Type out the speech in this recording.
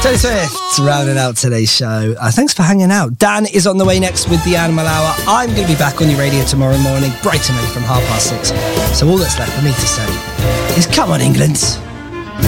Taylor Swift rounding out today's show. Thanks for hanging out. Dan is on the way next with the Animal Hour. I'm going to be back on your radio tomorrow morning, bright and early from 6:30. So all that's left for me to say is come on, England.